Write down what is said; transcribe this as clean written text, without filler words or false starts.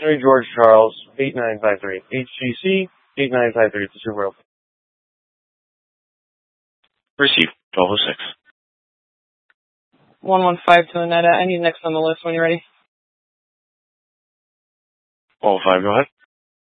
Henry George Charles, 8953. HGC, 8953 to Super Open. Receive, 1206. 115 to Annetta. I need next on the list when you're ready. 115, go ahead.